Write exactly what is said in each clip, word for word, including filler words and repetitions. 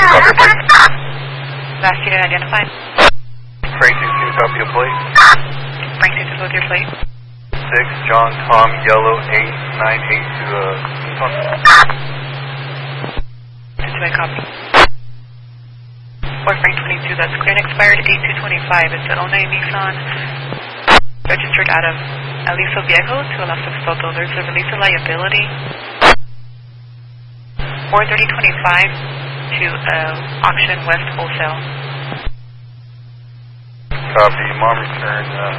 Copy your plate. Last unit identified. Frank six two, copy your plate. Frank six two with your plate. six, John, Tom, Yellow, eight nine eight to, uh, Nissan. six two, I copy. four Frank twenty-two, that's clear and expired eight two twenty-five. It's an oh nine Nissan registered out of Aliso Viejo to Las Soto. There's a release of liability. four thirty twenty-five to uh, Auction West Wholesale. Copy, mom return, uh,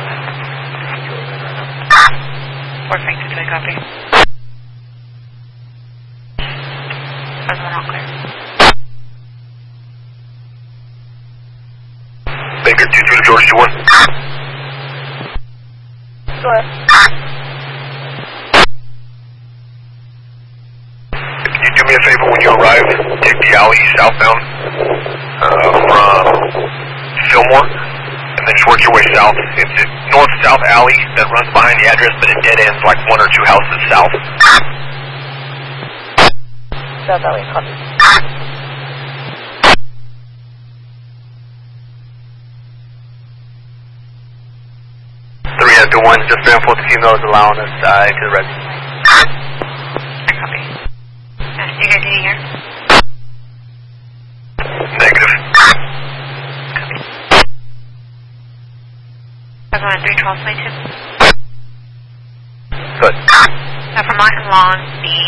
four Frank two two, I copy. That's one all clear. Baker two two to George two one. Go ahead. Can you do me a favor when you arrive? Take the alley southbound uh, from Fillmore, and then just work your way south. It's a north-south alley that runs behind the address, but it dead ends like one or two houses south. South alley, copy. three after one, just verify the females allowing us uh, to the red. I copy. Uh, Stinger, do you hear? Negative. Copy. That's on three twelve, twenty-two. Good. Now from Latin Lawn, the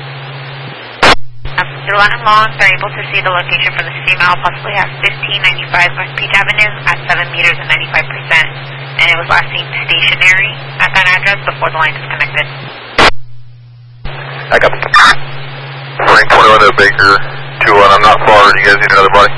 um, through Latin Lawn, they're able to see the location for the steam owl possibly at fifteen ninety-five West Peach Avenue at seven meters and ninety-five percent. And it was last seen stationary at that address before the line disconnected. I got it. Frank twenty-one to Baker two one, I'm not far. Do you guys need another body?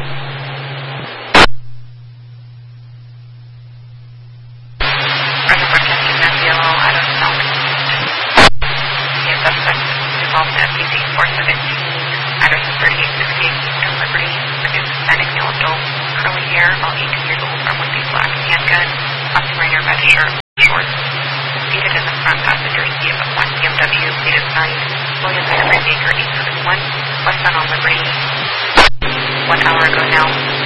Reservoir testing that yellow out of South. The suspect involved in F P C four seventeen. Address is thirty-eight sixty-eight Eastern Liberty. Produced Hispanic male adult, curly hair, about eighteen years old, armed with a black handgun, Operator red shirt, shorts. Seated in the front passenger seat of a black B M W, plated nine, William Henry Baker eight seven one, West Sun on Liberty. One hour ago now.